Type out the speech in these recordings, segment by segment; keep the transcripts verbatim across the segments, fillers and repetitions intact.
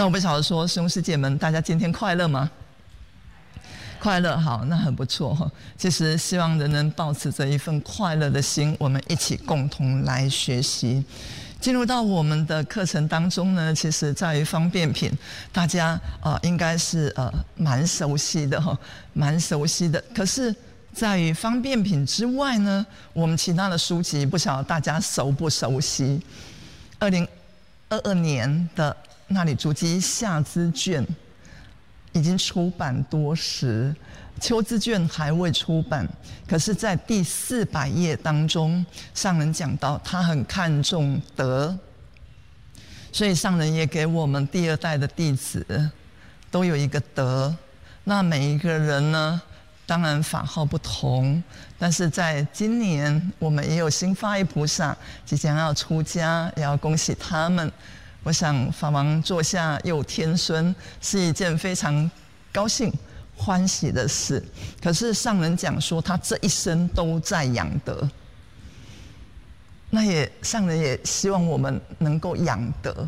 那我不晓得说师兄师姐们，大家今天快乐吗？快乐，好，那很不错哈。其实希望人人抱持着一份快乐的心，我们一起共同来学习。进入到我们的课程当中呢，其实在于方便品，大家呃应该是呃蛮熟悉的哈，蛮熟悉的。可是在于方便品之外呢，我们其他的书籍不晓得大家熟不熟悉？二零二二年的那里足迹夏之卷已经出版多时，秋之卷还未出版。可是在第四百页当中，上人讲到他很看重德，所以上人也给我们第二代的弟子都有一个德。那每一个人呢，当然法号不同，但是在今年我们也有新发意菩萨即将要出家，也要恭喜他们。我想法王座下又有天孙，是一件非常高兴欢喜的事。可是上人讲说他这一生都在养德，那也上人也希望我们能够养德。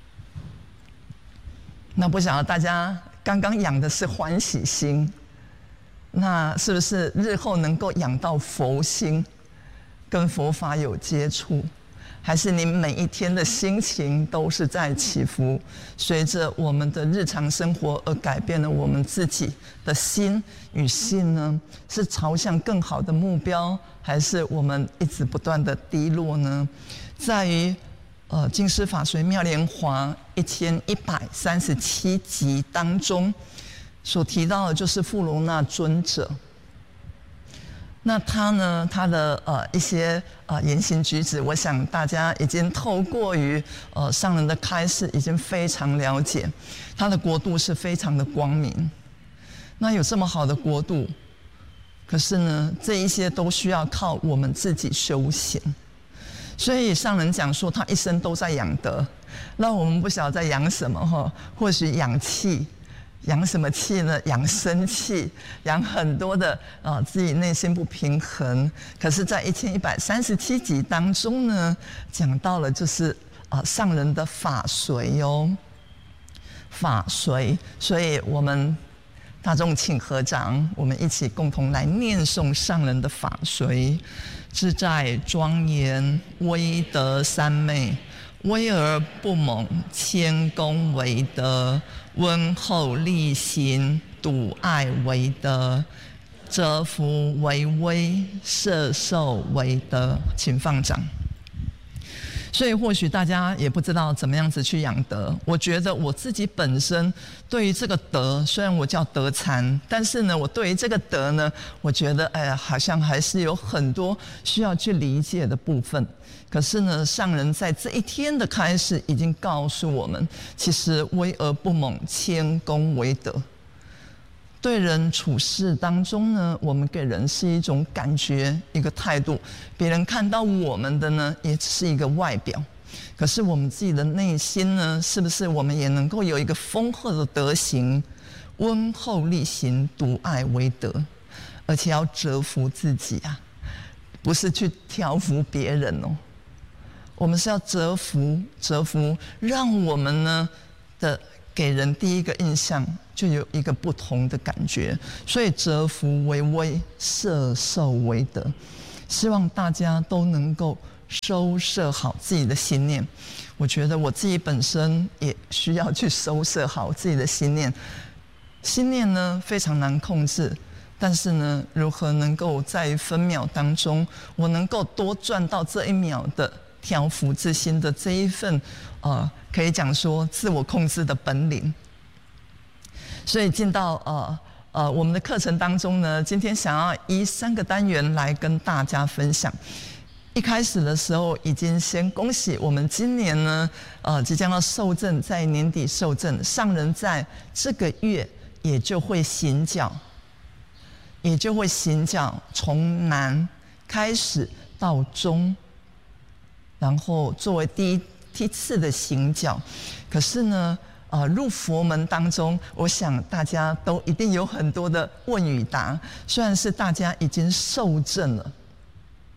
那不晓得大家刚刚养的是欢喜心，那是不是日后能够养到佛心，跟佛法有接触？还是你每一天的心情都是在起伏，随着我们的日常生活而改变了我们自己的心与性呢？是朝向更好的目标，还是我们一直不断的低落呢？在于呃《净师法随妙莲华》一千一百三十七集当中所提到的，就是富罗那尊者。那他呢？他的呃一些呃言行举止，我想大家已经透过于呃上人的开示，已经非常了解。他的国度是非常的光明。那有这么好的国度，可是呢，这一些都需要靠我们自己修行。所以上人讲说，他一生都在养德。那我们不晓得在养什么哈？或许养气。养什么气呢？养生气，养很多的啊、呃、自己内心不平衡。可是，在一千一百三十七集当中呢，讲到了就是啊、呃、上人的法随哟，法随。所以我们大众请合掌，我们一起共同来念诵上人的法随。自在庄严，威德三昧。威而不猛，谦恭为德；温厚力行，笃爱为德；折服为威，摄受为德。请放掌。所以或许大家也不知道怎么样子去养德。我觉得我自己本身对于这个德，虽然我叫德禅，但是呢，我对于这个德呢，我觉得哎呀，好像还是有很多需要去理解的部分。可是呢，上人在这一天的开始已经告诉我们，其实威而不猛，谦恭为德。对人处事当中呢，我们给人是一种感觉，一个态度。别人看到我们的呢，也只是一个外表。可是我们自己的内心呢，是不是我们也能够有一个丰厚的德行？温厚力行，笃爱为德，而且要折服自己啊，不是去挑服别人哦。我们是要折服，折服，让我们呢的给人第一个印象就有一个不同的感觉。所以折服为威，摄受为德。希望大家都能够收摄好自己的心念。我觉得我自己本身也需要去收摄好自己的心念。心念呢非常难控制，但是呢，如何能够在分秒当中，我能够多赚到这一秒的调伏自心的这一份，呃，可以讲说自我控制的本领。所以进到呃呃我们的课程当中呢，今天想要以三个单元来跟大家分享。一开始的时候，已经先恭喜我们今年呢，呃，即将要受证，在年底受证，上人在这个月也就会行脚，也就会行脚，从南开始到中。然后作为第一梯次的行脚。可是呢，呃，入佛门当中，我想大家都一定有很多的问与答。虽然是大家已经受证了，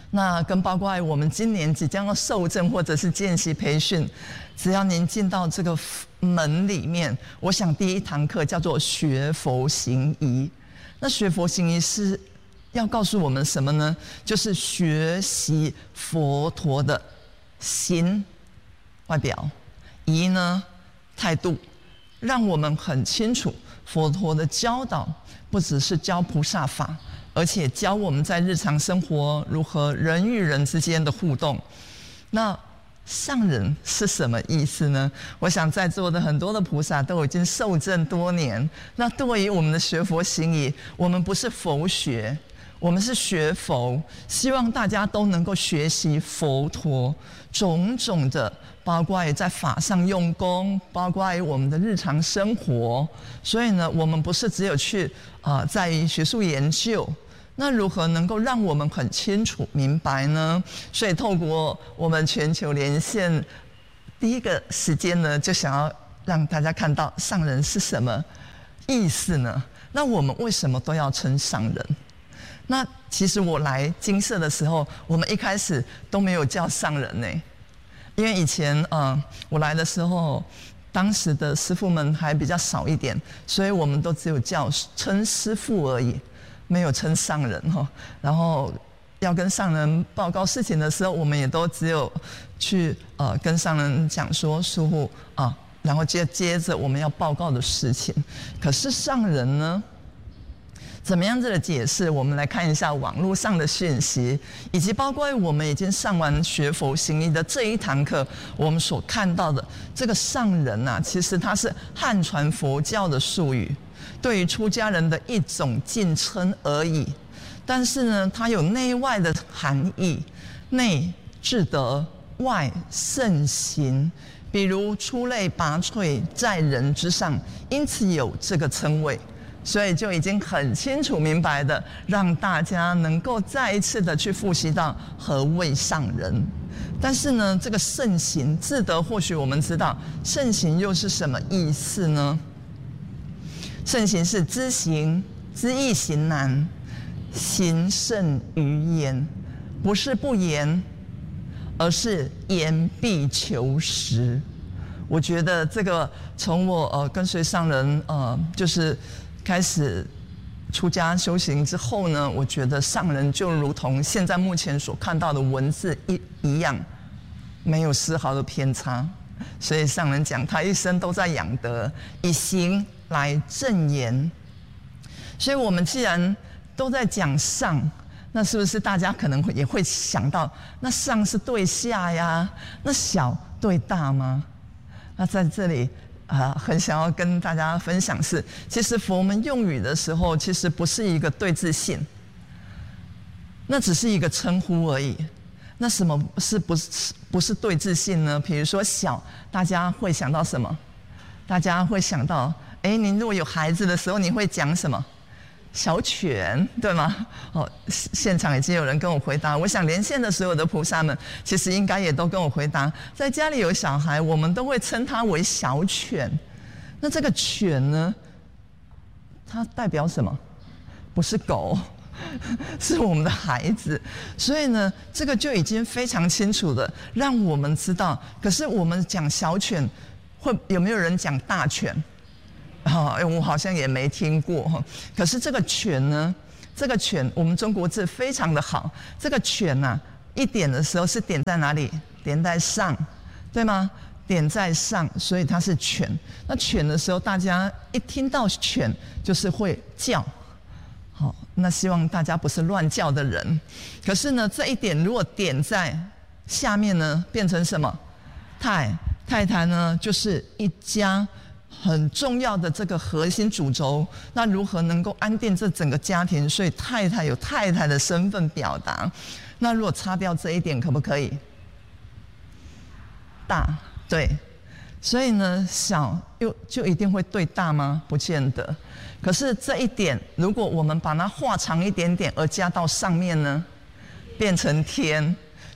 那跟包括我们今年即将要受证或者是见习培训，只要您进到这个门里面，我想第一堂课叫做学佛行仪。那学佛行仪是要告诉我们什么呢？就是学习佛陀的行外表，仪呢态度，让我们很清楚佛陀的教导不只是教菩萨法，而且教我们在日常生活如何人与人之间的互动。那上人是什么意思呢？我想在座的很多的菩萨都已经受证多年，那对于我们的学佛行仪，我们不是佛学，我们是学佛，希望大家都能够学习佛陀种种的，包括于在法上用功，包括于我们的日常生活。所以呢，我们不是只有去啊、呃，在于学术研究。那如何能够让我们很清楚明白呢？所以透过我们全球连线，第一个时间呢，就想要让大家看到上人是什么意思呢？那我们为什么都要称上人？那其实我来精舍的时候，我们一开始都没有叫上人呢，因为以前嗯、呃、我来的时候，当时的师父们还比较少一点，所以我们都只有叫称师父而已。没有称上人哈，然后要跟上人报告事情的时候，我们也都只有去呃跟上人讲说师父啊，然后接接着我们要报告的事情。可是上人呢，怎么样子的解释？我们来看一下网络上的讯息，以及包括我们已经上完学佛行仪的这一堂课，我们所看到的这个上人啊，其实它是汉传佛教的术语。对于出家人的一种敬称而已，但是呢，它有内外的含义，内至德，外圣行。比如出类拔萃，在人之上，因此有这个称谓。所以就已经很清楚明白的，让大家能够再一次的去复习到何谓上人。但是呢，这个圣行至德，或许我们知道，圣行又是什么意思呢？圣行是知行，知易行难，行胜于言，不是不言，而是言必求实。我觉得这个从我呃跟随上人呃就是开始出家修行之后呢，我觉得上人就如同现在目前所看到的文字一一样，没有丝毫的偏差。所以上人讲，他一生都在养德，以行来正言。所以我们既然都在讲上，那是不是大家可能也会想到，那上是对下呀，那小对大吗？那在这里啊、呃，很想要跟大家分享是，其实佛门用语的时候，其实不是一个对字性，那只是一个称呼而已。那什么是不是不是对字性呢？比如说小，大家会想到什么？大家会想到，哎，您如果有孩子的时候，你会讲什么？小犬，对吗？哦，现场已经有人跟我回答。我想连线的所有的菩萨们，其实应该也都跟我回答，在家里有小孩，我们都会称他为小犬。那这个犬呢，它代表什么？不是狗。是我们的孩子，所以呢，这个就已经非常清楚的让我们知道。可是我们讲小犬，会有没有人讲大犬？啊、哦，我好像也没听过。可是这个犬呢，这个犬，我们中国字非常的好。这个犬呐、啊，一点的时候是点在哪里？点在上，对吗？点在上，所以它是犬。那犬的时候，大家一听到犬，就是会叫。好，那希望大家不是乱叫的人。可是呢，这一点如果点在下面呢，变成什么？太太太呢，就是一家很重要的这个核心主轴。那如何能够安定这整个家庭？所以太太有太太的身份表达。那如果擦掉这一点，可不可以？大，对。所以呢，小又就一定会对大吗？不见得。可是这一点，如果我们把它画长一点点，而加到上面呢，变成天，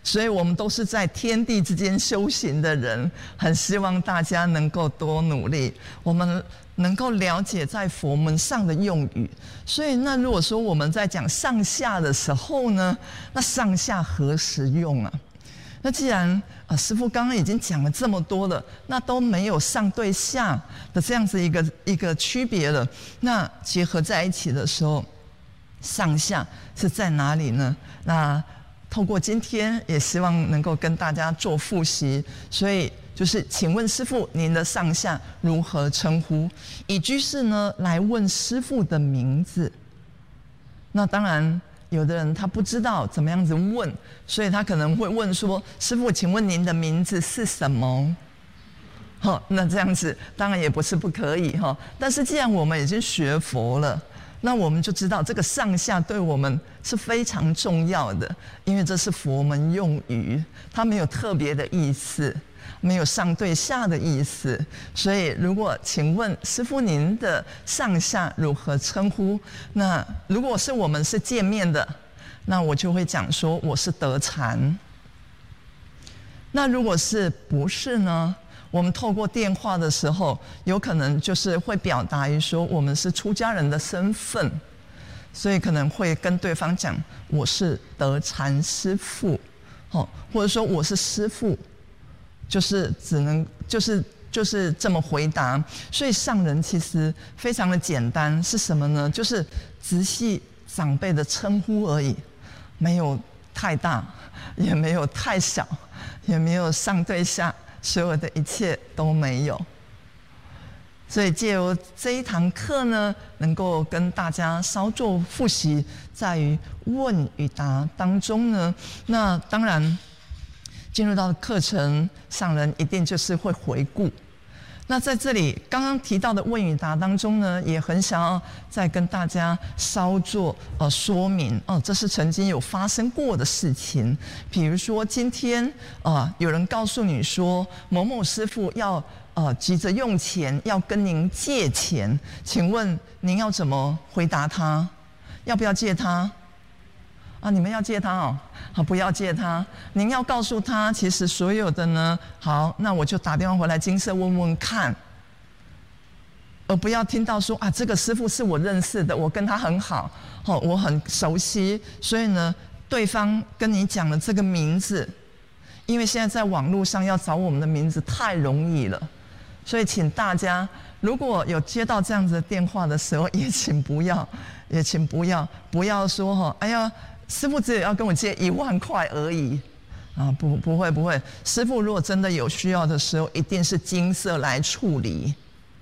所以我们都是在天地之间修行的人，很希望大家能够多努力，我们能够了解在佛门上的用语。所以那如果说我们在讲上下的时候呢，那上下何时用啊？那既然啊，师父刚刚已经讲了这么多了，那都没有上对下的这样子一个一个区别了，那结合在一起的时候，上下是在哪里呢？那透过今天也希望能够跟大家做复习，所以就是请问师父您的上下如何称呼？以居士呢来问师父的名字。那当然有的人他不知道怎么样子问，所以他可能会问说：师父请问您的名字是什么？好，那这样子当然也不是不可以哈，但是既然我们已经学佛了，那我们就知道这个上下对我们是非常重要的，因为这是佛门用语，它没有特别的意思，没有上对下的意思。所以如果请问师父您的上下如何称呼？那如果是我们是见面的，那我就会讲说我是德禅。那如果是不是呢？我们透过电话的时候，有可能就是会表达于说我们是出家人的身份，所以可能会跟对方讲我是德禅师父，哦，或者说我是师父，就是只能就是就是这么回答。所以上人其实非常的简单，是什么呢？就是直系长辈的称呼而已，没有太大，也没有太小，也没有上对下。所有的一切都没有，所以借由这一堂课呢，能够跟大家稍作复习，在于问与答当中呢，那当然进入到课程，上人一定就是会回顾。那在这里刚刚提到的问与答当中呢，也很想要再跟大家稍作呃说明哦，这是曾经有发生过的事情。比如说今天呃有人告诉你说某某师父要呃急着用钱，要跟您借钱，请问您要怎么回答他？要不要借他？啊，你们要借他哦，好，不要借他。您要告诉他，其实所有的呢，好，那我就打电话回来精舍问问看，而不要听到说啊，这个师父是我认识的，我跟他很好，哦，我很熟悉，所以呢，对方跟你讲了这个名字，因为现在在网络上要找我们的名字太容易了，所以请大家如果有接到这样子的电话的时候，也请不要，也请不要，不要说哈，哎呀。师父只有要跟我借一万块而已，啊，不，不会，不会。师父如果真的有需要的时候，一定是精舍来处理。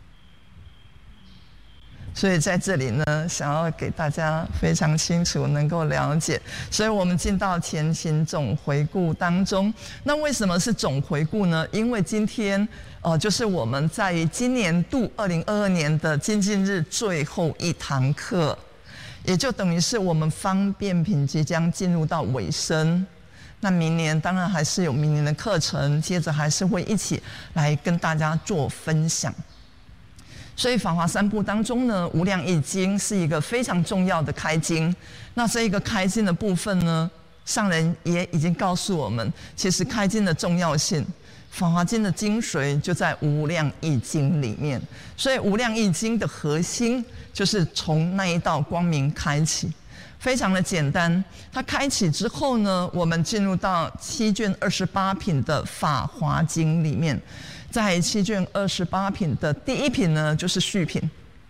所以在这里呢，想要给大家非常清楚能够了解。所以我们进到前行总回顾当中。那为什么是总回顾呢？因为今天呃，就是我们在于今年度二零二二年的精进日最后一堂课。也就等于是我们方便品即将进入到尾声，那明年当然还是有明年的课程，接着还是会一起来跟大家做分享。所以《法华三部》当中呢，《无量义经》是一个非常重要的开经。那这一个开经的部分呢，上人也已经告诉我们，其实开经的重要性。法华经的精髓就在无量义经里面，所以无量义经的核心就是从那一道光明开启，非常的简单。它开启之后呢，我们进入到七卷二十八品的法华经里面，在七卷二十八品的第一品呢，就是序品。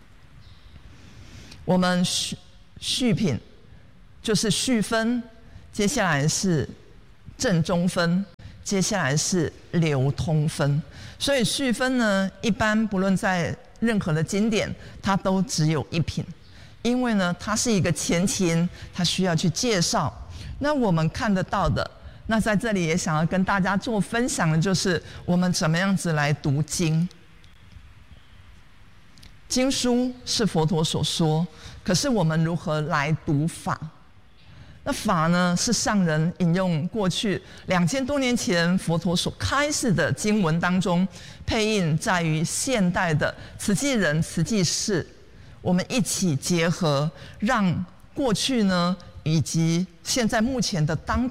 我们序序品就是序分，接下来是正中分。接下来是流通分，所以序分呢，一般不论在任何的经典，它都只有一品，因为呢，它是一个前情，它需要去介绍。那我们看得到的，那在这里也想要跟大家做分享的，就是我们怎么样子来读经。经书是佛陀所说，可是我们如何来读法？那法呢，是上人引用过去两千多年前佛陀所开示的经文当中，配印在于现代的慈济人、慈济事，我们一起结合，让过去呢以及现在目前的当代，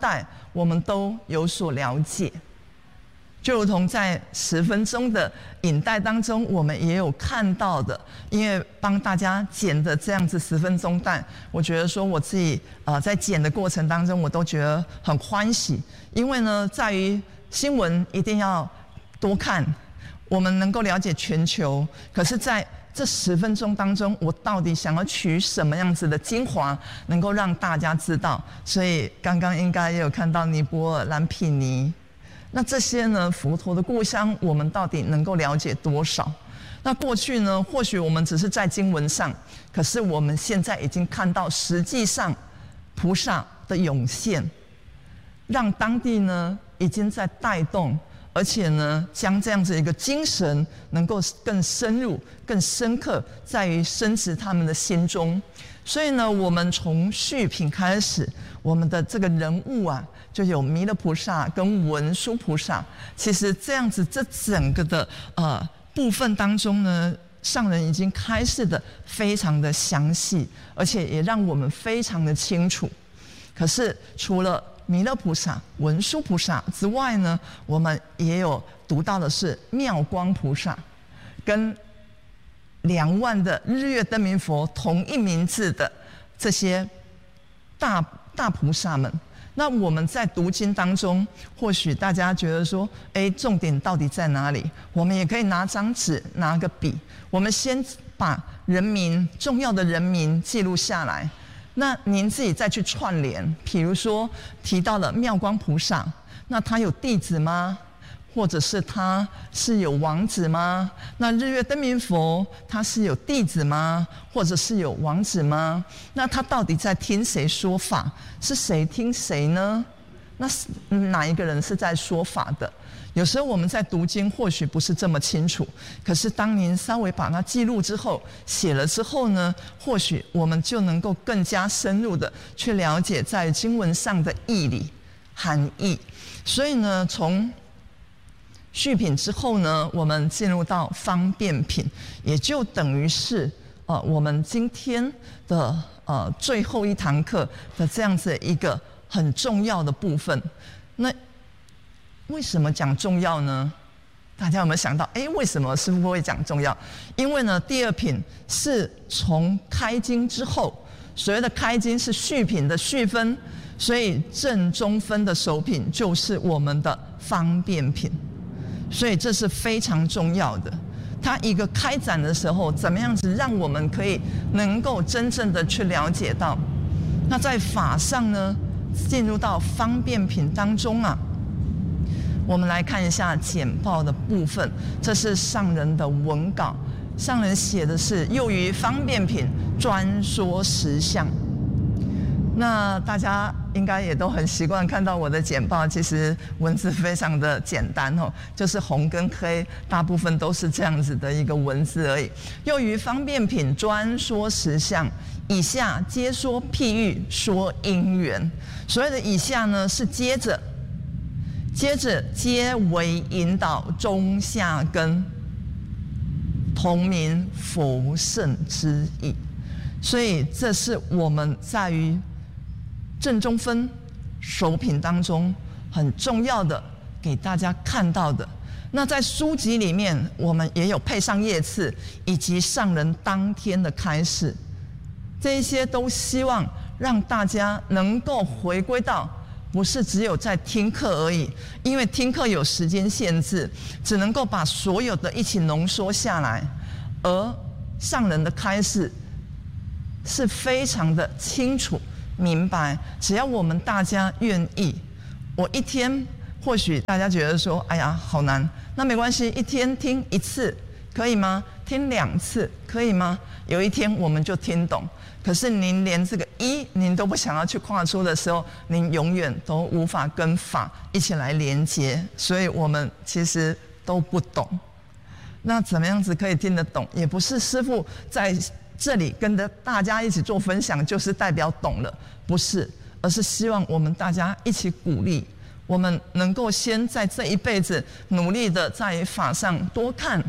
我们都有所了解。就如同在十分钟的影带当中，我们也有看到的，因为帮大家剪的这样子十分钟带，我觉得说我自己呃在剪的过程当中，我都觉得很欢喜，因为呢，在于新闻一定要多看，我们能够了解全球，可是在这十分钟当中，我到底想要取什么样子的精华，能够让大家知道？所以刚刚应该也有看到尼泊尔、蓝毗尼。那这些呢，佛陀的故乡，我们到底能够了解多少？那过去呢，或许我们只是在经文上，可是我们现在已经看到，实际上菩萨的涌现，让当地呢已经在带动，而且呢，将这样子一个精神能够更深入、更深刻，在于深植他们的心中。所以呢，我们从序品开始，我们的这个人物啊，就有弥勒菩萨跟文殊菩萨。其实这样子，这整个的呃部分当中呢，上人已经开示的非常的详细，而且也让我们非常的清楚。可是除了弥勒菩萨、文殊菩萨之外呢，我们也有读到的是妙光菩萨，跟两万的日月灯明佛同一名字的这些大大菩萨们。那我们在读经当中，或许大家觉得说，哎，重点到底在哪里？我们也可以拿张纸，拿个笔，我们先把人名重要的人名记录下来。那您自己再去串联，比如说提到了妙光菩萨，那他有弟子吗？或者是他是有王子吗？那日月灯明佛他是有弟子吗？或者是有王子吗？那他到底在听谁说法？是谁听谁呢？那哪一个人是在说法的？有时候我们在读经或许不是这么清楚，可是当您稍微把它记录之后，写了之后呢，或许我们就能够更加深入的去了解在经文上的义理含义。所以呢，从序品之后呢，我们进入到方便品，也就等于是呃我们今天的呃最后一堂课的这样子一个很重要的部分。那为什么讲重要呢？大家有没有想到？哎，为什么师父会讲重要？因为呢，第二品是从开经之后，所谓的开经是序品的序分，所以正中分的首品就是我们的方便品。所以这是非常重要的，它一个开展的时候，怎么样子让我们可以能够真正的去了解到。那在法上呢，进入到方便品当中啊，我们来看一下简报的部分，这是上人的文稿，上人写的是又于方便品专说实相。那大家应该也都很习惯看到我的简报，其实文字非常的简单哦，就是红跟黑，大部分都是这样子的一个文字而已。又于方便品专说实相，以下皆说譬喻，说因缘。所谓的以下呢，是接着，接着皆为引导中下根，同名佛圣之意。所以这是我们在于正中分首品当中很重要的给大家看到的。那在书籍里面，我们也有配上页次以及上人当天的开示，这一些都希望让大家能够回归到不是只有在听课而已，因为听课有时间限制，只能够把所有的一起浓缩下来，而上人的开示是非常的清楚明白。只要我们大家愿意，我一天或许大家觉得说，哎呀好难，那没关系，一天听一次可以吗？听两次可以吗？有一天我们就听懂。可是您连这个一您都不想要去跨出的时候，您永远都无法跟法一起来连接，所以我们其实都不懂。那怎么样子可以听得懂？也不是师父在这里跟着大家一起做分享就是代表懂了，不是，而是希望我们大家一起鼓励，我们能够先在这一辈子努力的在法上多看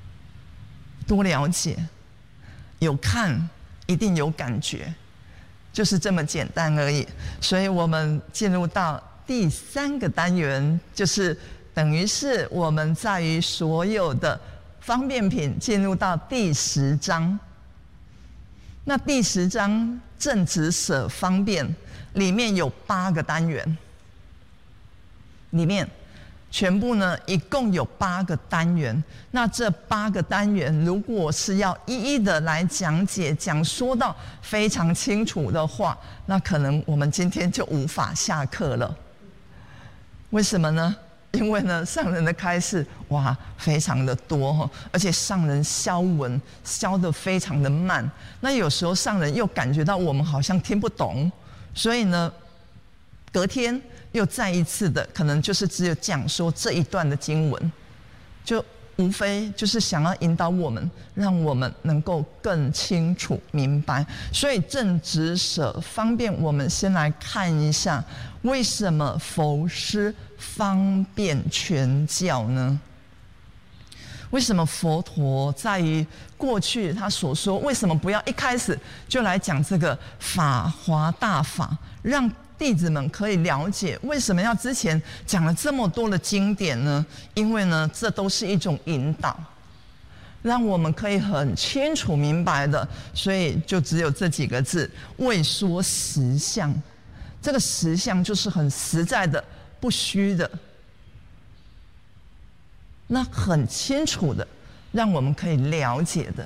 多了解，有看一定有感觉， 就是这么简单而已。所以我们进入到第三个单元，就是等于是我们在于所有的方便品进入到第十章。那第十章正直舍方便里面有八个单元，里面全部呢一共有八个单元。那这八个单元如果是要一一的来讲解讲说到非常清楚的话，那可能我们今天就无法下课了。为什么呢？因为呢上人的开示哇非常的多，而且上人消文消得非常的慢，那有时候上人又感觉到我们好像听不懂，所以呢隔天又再一次的可能就是只有讲说这一段的经文，就无非就是想要引导我们，让我们能够更清楚明白。所以正直舍方便，我们先来看一下为什么佛师方便全教呢？为什么佛陀在于过去他所说，为什么不要一开始就来讲这个法华大法，让弟子们可以了解为什么要之前讲了这么多的经典呢？因为呢，这都是一种引导，让我们可以很清楚明白的。所以就只有这几个字：未说实相。这个实相就是很实在的、不虚的，那很清楚的，让我们可以了解的。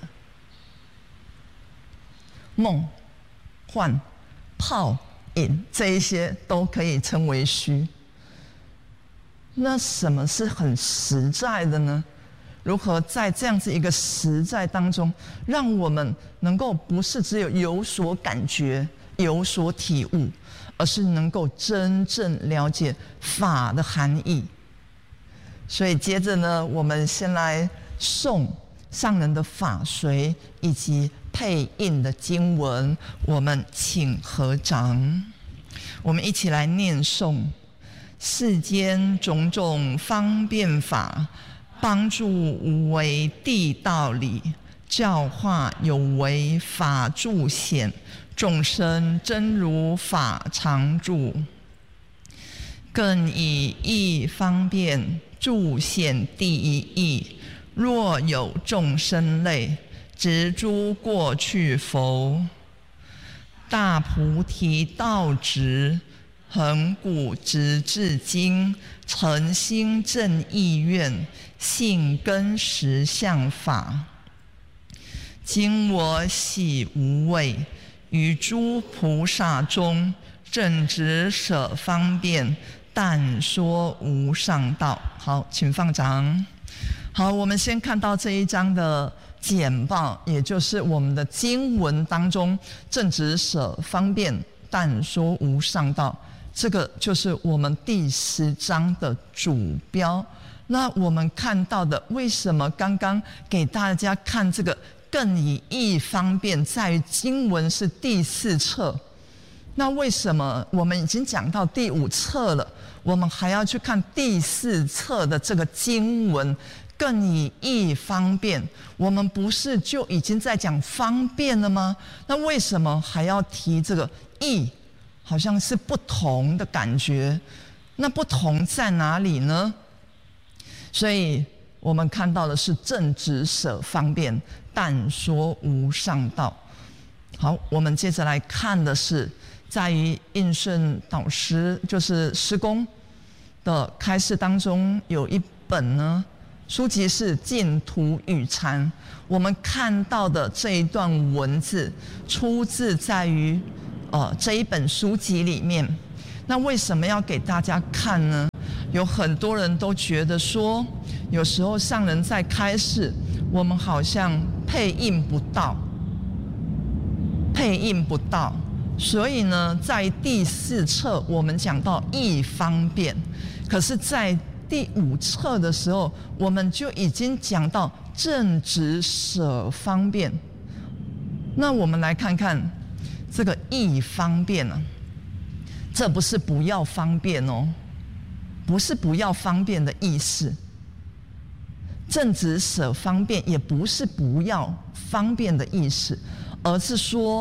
梦、幻、泡、影这一些都可以称为虚。那什么是很实在的呢？如何在这样子一个实在当中，让我们能够不是只有有所感觉、有所体悟，而是能够真正了解法的含义。所以接着呢，我们先来诵上人的法随以及配印的经文，我们请合掌，我们一起来念诵：世间种种方便法，帮助无为地道理，教化有为法助显，众生真如法常住。更以义方便助显第一义，若有众生类，执诸过去佛。大菩提道直，恒古直至今，诚心正意愿，信根实相法。今我喜无畏，于诸菩萨中，正直舍方便，但说无上道。好，请放掌。好，我们先看到这一章的简报，也就是我们的经文当中，正直舍方便，但说无上道，这个就是我们第十章的主标。那我们看到的，为什么刚刚给大家看这个更以义方便，在于经文是第四册，那为什么我们已经讲到第五册了，我们还要去看第四册的这个经文更以义方便？我们不是就已经在讲方便了吗？那为什么还要提这个义？好像是不同的感觉。那不同在哪里呢？所以我们看到的是正直舍方便，但说无上道。好，我们接着来看的是在于印顺导师就是师公的开示当中，有一本呢书籍是净土语禅。我们看到的这一段文字出自在于呃这一本书籍里面。那为什么要给大家看呢？有很多人都觉得说，有时候上人在开示，我们好像配印不到，配印不到。所以呢，在第四册我们讲到义方便，可是在第五册的时候，我们就已经讲到正直舍方便。那我们来看看这个义方便啊，这不是不要方便哦，不是不要方便的意思。正直舍方便也不是不要方便的意思，而是说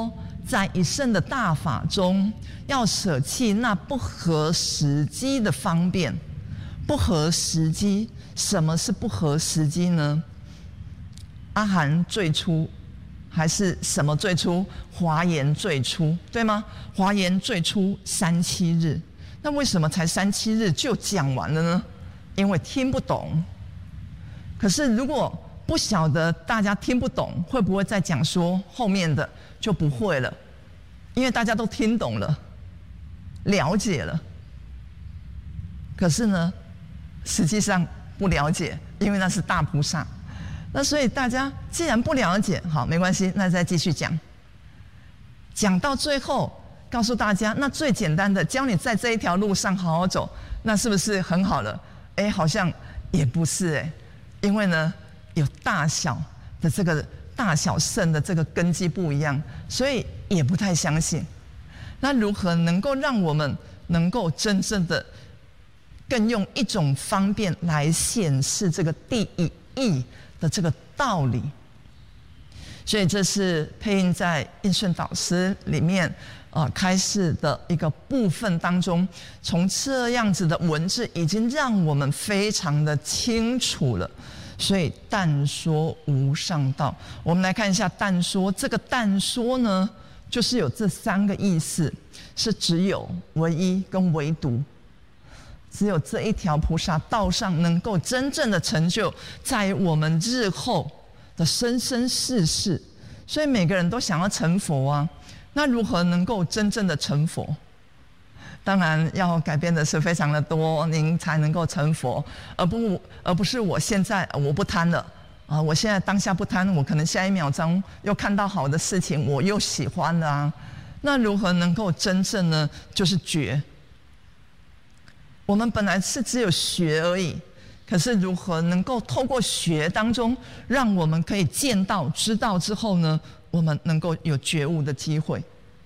在一生的大法中，要舍弃那不合时机的方便。不合时机，什么是不合时机呢？阿含最初还是什么最初？华严最初，对吗？华严最初三七日，那为什么才三七日就讲完了呢？因为听不懂。可是如果不晓得大家听不懂，会不会再讲说后面的就不会了？因为大家都听懂了，了解了。可是呢，实际上不了解，因为那是大菩萨。那所以大家既然不了解，好，没关系，那再继续讲。讲到最后，告诉大家，那最简单的，教你在这一条路上好好走，那是不是很好了？哎，好像也不是哎，因为呢，有大小的这个大小圣的这个根基不一样，所以也不太相信。那如何能够让我们能够真正的更用一种方便来显示这个第一义的这个道理？所以这是配印在印顺导师里面呃开示的一个部分当中，从这样子的文字已经让我们非常的清楚了。所以但说无上道，我们来看一下但说。这个但说呢，就是有这三个意思，是只有、唯一跟唯独。只有这一条菩萨道上能够真正的成就，在我们日后的生生世世。所以每个人都想要成佛啊，那如何能够真正的成佛？当然要改变的是非常的多，您才能够成佛，而不而不是我现在我不贪了啊，我现在当下不贪，我可能下一秒钟又看到好的事情，我又喜欢了啊。那如何能够真正呢？就是觉。我们本来是只有学而已，可是如何能够透过学当中，让我们可以见到、知道之后呢，我们能够有觉悟的机会。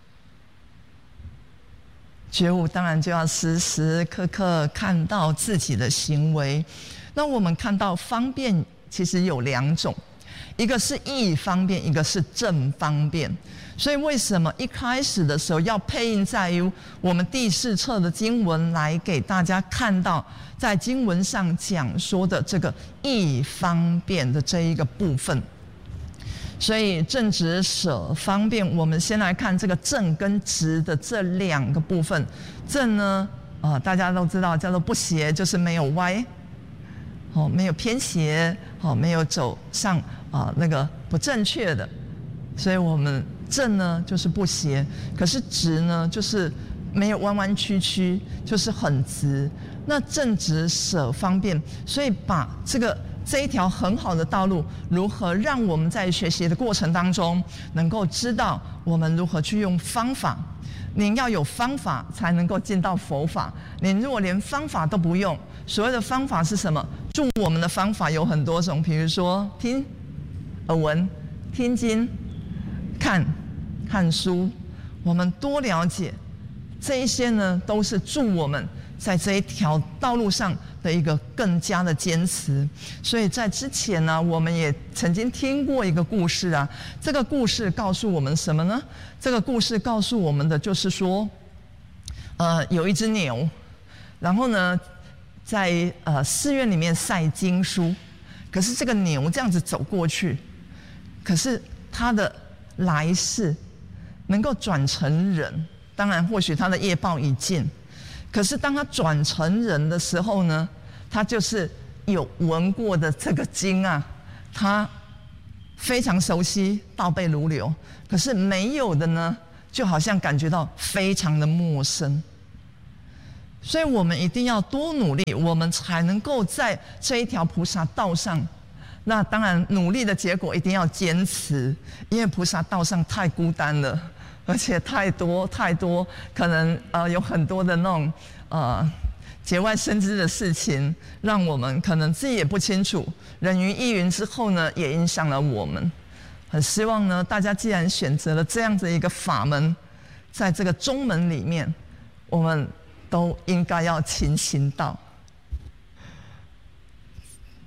觉悟当然就要时时刻刻看到自己的行为。那我们看到方便其实有两种，一个是义方便，一个是正方便。所以为什么一开始的时候要配印在于我们第四册的经文，来给大家看到在经文上讲说的这个义方便的这一个部分。所以正直舍方便，我们先来看这个正跟直的这两个部分。正呢，呃，大家都知道叫做不邪，就是没有歪，哦，没有偏斜，哦，没有走上啊、呃、那个不正确的。所以我们正呢就是不斜，可是直呢就是没有弯弯曲曲，就是很直。那正直舍方便，所以把这个这一条很好的道路，如何让我们在学习的过程当中能够知道我们如何去用方法。您要有方法才能够进到佛法，您如果连方法都不用，所谓的方法是什么？助我们的方法有很多种，比如说听、耳闻、听经、看看书，我们多了解这一些呢，都是助我们在这一条道路上的一个更加的坚持。所以在之前呢，我们也曾经听过一个故事啊。这个故事告诉我们什么呢？这个故事告诉我们的就是说，呃，有一只牛，然后呢，在呃寺院里面晒经书，可是这个牛这样子走过去，可是它的来世能够转成人，当然或许他的业报已尽，可是当他转成人的时候呢，他就是有闻过的这个经啊，他非常熟悉，倒背如流。可是没有的呢，就好像感觉到非常的陌生。所以我们一定要多努力，我们才能够在这一条菩萨道上。那当然，努力的结果一定要坚持，因为菩萨道上太孤单了，而且太多太多，可能呃有很多的那种呃节外生枝的事情，让我们可能自己也不清楚。人云亦云之后呢，也影响了我们。很希望呢，大家既然选择了这样子一个法门，在这个中门里面，我们都应该要勤行道。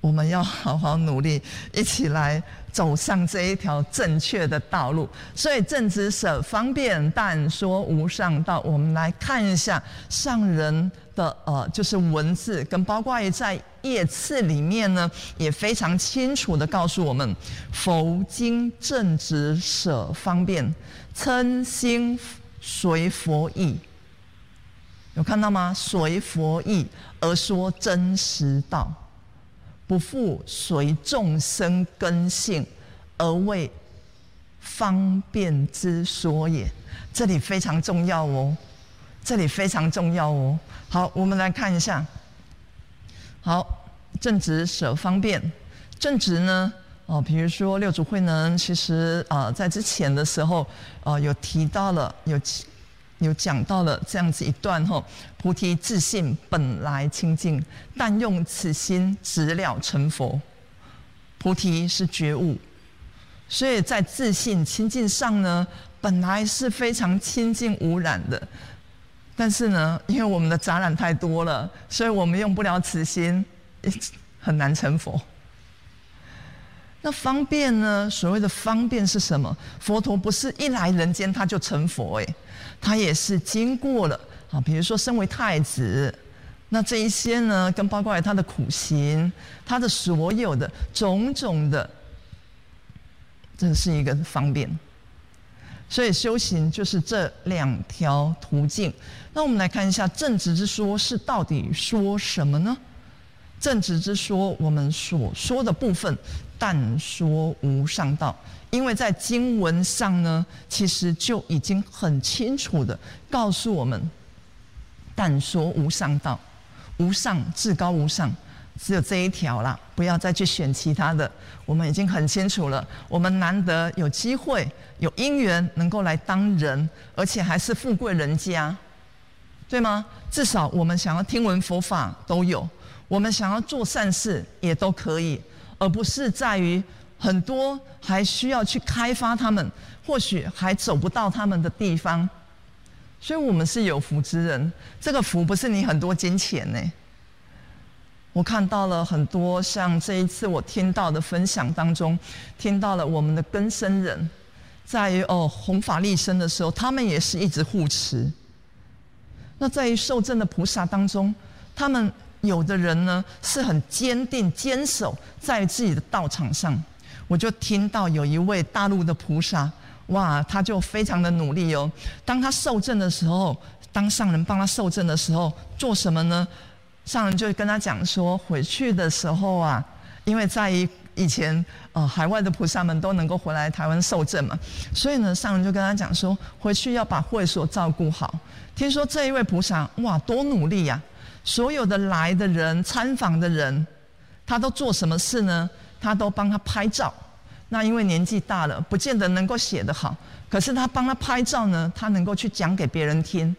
我们要好好努力，一起来走上这一条正确的道路。所以正直舍方便，但说无上道。我们来看一下上人的呃，就是文字，跟包括在页次里面呢，也非常清楚的告诉我们：佛经正直舍方便，称心随佛意。有看到吗？随佛意而说真实道，不复随众生根性，而为方便之说也。这里非常重要哦，这里非常重要哦。好，我们来看一下。好，正直舍方便，正直呢，哦，比如说六祖慧能，其实啊、呃，在之前的时候，呃，有提到了，有有讲到了这样子一段吼、哦，菩提自性本来清净，但用此心直了成佛。菩提是觉悟，所以在自性清净上呢，本来是非常清净无染的。但是呢，因为我们的杂染太多了，所以我们用不了此心，很难成佛。那方便呢？所谓的方便是什么？佛陀不是一来人间他就成佛，哎，他也是经过了啊，比如说身为太子，那这一些呢，跟包括他的苦行，他的所有的种种的，这是一个方便。所以修行就是这两条途径。那我们来看一下正直之说是到底说什么呢？正直之说，我们所说的部分，但说无上道。因为在经文上呢，其实就已经很清楚的告诉我们，但说无上道，无上至高无上，只有这一条啦，不要再去选其他的。我们已经很清楚了，我们难得有机会、有因缘能够来当人，而且还是富贵人家，对吗？至少我们想要听闻佛法都有，我们想要做善事也都可以，而不是在于很多还需要去开发他们，或许还走不到他们的地方。所以我们是有福之人，这个福不是你很多金钱呢。我看到了很多，像这一次我听到的分享当中，听到了我们的根生人，在于哦弘法利生的时候，他们也是一直护持。那在于受证的菩萨当中，他们有的人呢是很坚定坚守在自己的道场上。我就听到有一位大陆的菩萨，哇，他就非常的努力哦。当他受证的时候，当上人帮他受证的时候，做什么呢？上人就跟他讲说，回去的时候啊，因为在于以前呃海外的菩萨们都能够回来台湾受证嘛，所以呢，上人就跟他讲说，回去要把会所照顾好。听说这一位菩萨哇，多努力呀、啊！所有的来的人、参访的人，他都做什么事呢？他都帮他拍照。那因为年纪大了，不见得能够写得好，可是他帮他拍照呢，他能够去讲给别人听，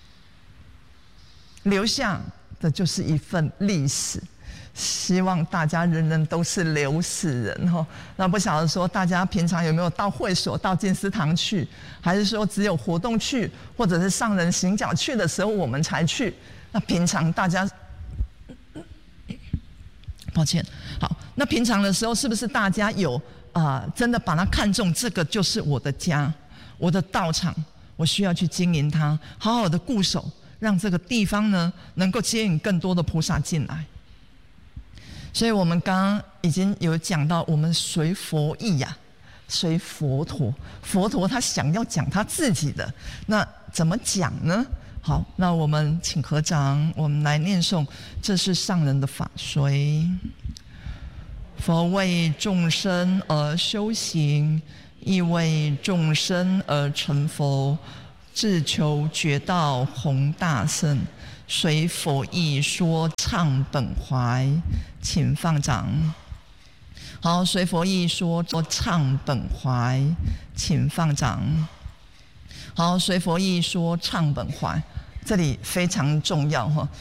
留下的就是一份历史。希望大家人人都是留史人哈。那不晓得说大家平常有没有到会所、到静思堂去，还是说只有活动去，或者是上人行脚去的时候我们才去？那平常大家，抱歉，好，那平常的时候是不是大家有啊、呃，真的把它看重？这个就是我的家，我的道场，我需要去经营它，好好的固守，让这个地方呢能够接引更多的菩萨进来。所以我们刚刚已经有讲到，我们随佛意呀、啊，随佛陀。佛陀他想要讲他自己的，那怎么讲呢？好，那我们请合掌，我们来念诵，这是上人的法随。佛为众生而修行，亦为众生而成佛，自求觉道弘大圣。随佛意说唱本怀，请放掌。好，随佛意说唱本怀，请放掌。好，随佛意说唱本怀，这里非常重要哈。